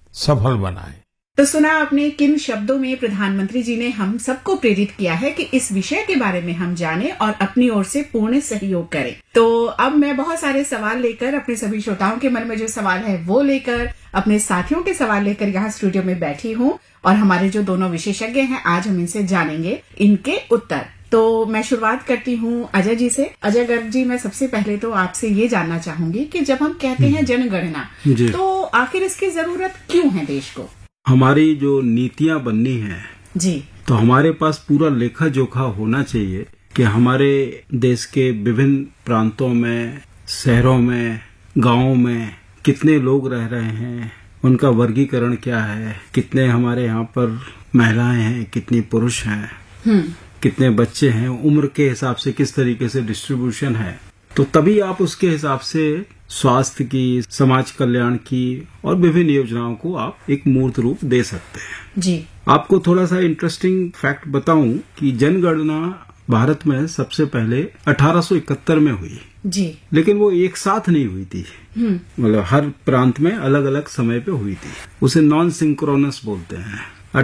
सफल बनाएं। तो सुना आपने किन शब्दों में प्रधानमंत्री जी ने हम सबको प्रेरित किया है कि इस विषय के बारे में हम जानें और अपनी ओर से पूर्ण सहयोग करें। तो अब मैं बहुत सारे सवाल लेकर, अपने सभी श्रोताओं के मन में जो सवाल है वो लेकर, अपने साथियों के सवाल लेकर यहाँ स्टूडियो में बैठी हूँ और हमारे जो दोनों विशेषज्ञ हैं आज हम इनसे जानेंगे इनके उत्तर। तो मैं शुरुआत करती हूँ अजय जी से। अजय गर्ग जी, मैं सबसे पहले तो आपसे ये जानना चाहूंगी कि जब हम कहते हैं जनगणना, तो आखिर इसकी जरूरत क्यों है देश को? हमारी जो नीतियां बननी है जी, तो हमारे पास पूरा लेखा जोखा होना चाहिए कि हमारे देश के विभिन्न प्रांतों में, शहरों में, गांवों में कितने लोग रह रहे हैं, उनका वर्गीकरण क्या है, कितने हमारे यहाँ पर महिलाएं हैं, कितनी पुरुष हैं, कितने बच्चे हैं, उम्र के हिसाब से किस तरीके से डिस्ट्रीब्यूशन है। तो तभी आप उसके हिसाब से स्वास्थ्य की, समाज कल्याण की और विभिन्न योजनाओं को आप एक मूर्त रूप दे सकते हैं। जी, आपको थोड़ा सा इंटरेस्टिंग फैक्ट बताऊं कि जनगणना भारत में सबसे पहले 1871 में हुई। जी, लेकिन वो एक साथ नहीं हुई थी, मतलब हर प्रांत में अलग अलग समय पे हुई थी। उसे नॉन सिंक्रोनस बोलते हैं।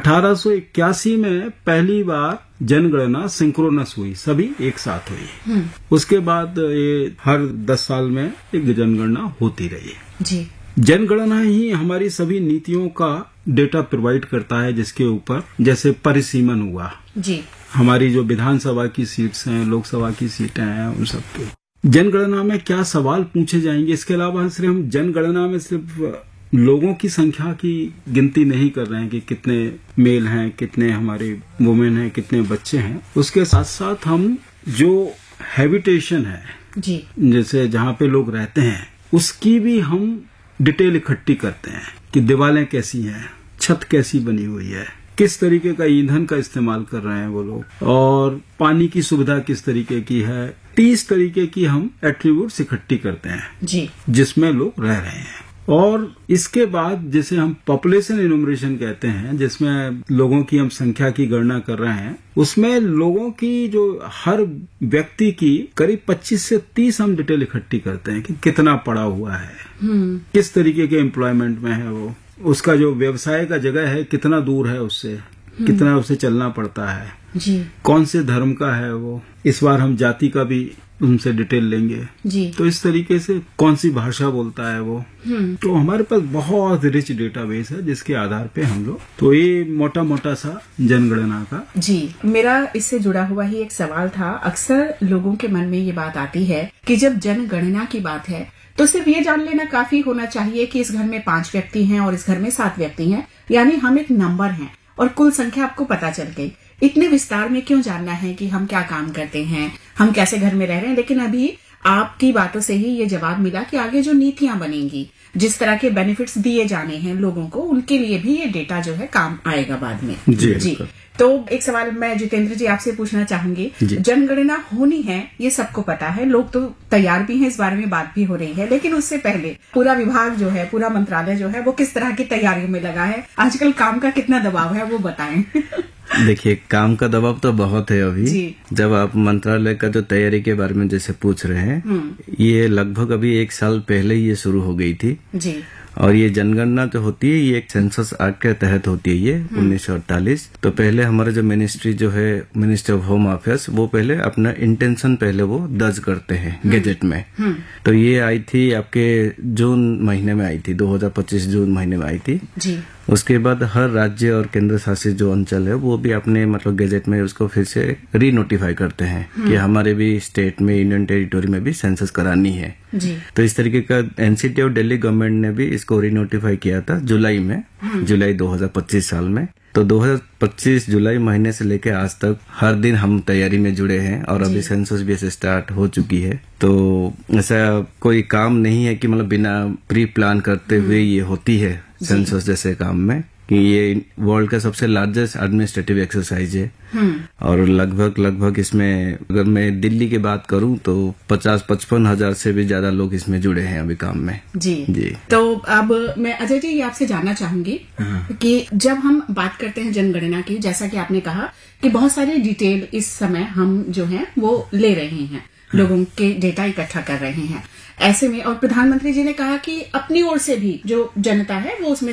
1881 में पहली बार जनगणना सिंक्रोनस हुई, सभी एक साथ हुई। उसके बाद ये हर 10 साल में एक जनगणना होती रही। जी, जनगणना ही हमारी सभी नीतियों का डेटा प्रोवाइड करता है, जिसके ऊपर जैसे परिसीमन हुआ, जी, हमारी जो विधानसभा की सीट्स हैं, लोकसभा की सीटें हैं, उन सबके जनगणना में क्या सवाल पूछे जाएंगे। इसके अलावा सिर्फ हम जनगणना में सिर्फ लोगों की संख्या की गिनती नहीं कर रहे हैं कि कितने मेल हैं, कितने हमारे वुमेन हैं, कितने बच्चे हैं। उसके साथ साथ हम जो हैबिटेशन है, जी, जैसे जहाँ पे लोग रहते हैं, उसकी भी हम डिटेल इकट्ठी करते हैं कि दीवारें कैसी हैं, छत कैसी बनी हुई है, किस तरीके का ईंधन का इस्तेमाल कर रहे हैं वो लोग, और पानी की सुविधा किस तरीके की है। 30 तरीके की हम एट्रीब्यूट्स इकट्ठी करते हैं जी, जिसमें लोग रह रहे हैं। और इसके बाद जिसे हम पॉपुलेशन इनुमरेशन कहते हैं, जिसमें लोगों की हम संख्या की गणना कर रहे हैं, उसमें लोगों की जो हर व्यक्ति की करीब 25 से 30 हम डिटेल इकट्ठी करते हैं कि कितना पढ़ा हुआ है, किस तरीके के एम्प्लॉयमेंट में है वो, उसका जो व्यवसाय का जगह है कितना दूर है उससे, कितना उसे चलना पड़ता है, जी, कौन से धर्म का है वो। इस बार हम जाति का भी उनसे डिटेल लेंगे। जी, तो इस तरीके से कौन सी भाषा बोलता है वो। तो हमारे पास बहुत रिच डेटाबेस है जिसके आधार पे हम लोग, तो ये मोटा मोटा सा जनगणना का। जी, मेरा इससे जुड़ा हुआ ही एक सवाल था। अक्सर लोगों के मन में ये बात आती है कि जब जनगणना की बात है तो सिर्फ ये जान लेना काफी होना चाहिए कि इस घर में 5 व्यक्ति हैं और इस घर में 7 व्यक्ति हैं, यानी हम एक नंबर हैं और कुल संख्या आपको पता चल गई। इतने विस्तार में क्यों जानना है कि हम क्या काम करते हैं, हम कैसे घर में रह रहे हैं? लेकिन अभी आपकी बातों से ही ये जवाब मिला कि आगे जो नीतियां बनेंगी, जिस तरह के बेनिफिट्स दिए जाने हैं लोगों को, उनके लिए भी ये डेटा जो है काम आएगा बाद में। जी। तो एक सवाल मैं जितेंद्र जी आपसे पूछना चाहूंगी। जनगणना होनी है ये सबको पता है, लोग तो तैयार भी हैं, इस बारे में बात भी हो रही है, लेकिन उससे पहले पूरा विभाग जो है, पूरा मंत्रालय जो है, वो किस तरह की तैयारियों में लगा है? आजकल काम का कितना दबाव है वो बताएं। देखिए, काम का दबाव तो बहुत है अभी। जब आप मंत्रालय का जो तैयारी के बारे में जैसे पूछ रहे हैं, ये लगभग अभी 1 साल पहले ही ये शुरू हो गई थी जी। और ये जनगणना जो होती है ये एक सेंसस एक्ट के तहत होती है, ये 1948। तो पहले हमारे जो मिनिस्ट्री जो है, मिनिस्ट्री ऑफ होम अफेयर्स, वो पहले अपना इंटेंशन पहले वो दर्ज करते हैं गेजेट में। तो ये आई थी आपके जून महीने में आई थी, 2025 जून महीने में आई थी जी। उसके बाद हर राज्य और केंद्र शासित जो अंचल है वो भी अपने मतलब गेजेट में उसको फिर से री नोटिफाई करते हैं कि हमारे भी स्टेट में, यूनियन टेरिटोरी में भी सेंसस करानी है जी। तो इस तरीके का एनसीटी और दिल्ली गवर्नमेंट ने भी इसको री नोटिफाई किया था जुलाई में, जुलाई 2025 साल में। तो 2025 जुलाई महीने से लेकर आज तक हर दिन हम तैयारी में जुड़े हैं और अभी सेंसस भी ऐसे स्टार्ट हो चुकी है। तो ऐसा कोई काम नहीं है कि मतलब बिना प्री प्लान करते हुए ये होती है सेंसस जैसे काम में, कि ये वर्ल्ड का सबसे लार्जेस्ट एडमिनिस्ट्रेटिव एक्सरसाइज है। और लगभग इसमें अगर मैं दिल्ली की बात करूं तो 50-55 हजार से भी ज्यादा लोग इसमें जुड़े हैं अभी काम में। जी। तो अब मैं अजय जी आपसे जानना चाहूंगी कि जब हम बात करते हैं जनगणना की, जैसा कि आपने कहा कि बहुत सारे डिटेल इस समय हम जो है वो ले रहे हैं, लोगों के डेटा इकट्ठा कर रहे हैं, ऐसे में और प्रधानमंत्री जी ने कहा कि अपनी ओर से भी जो जनता है वो उसमें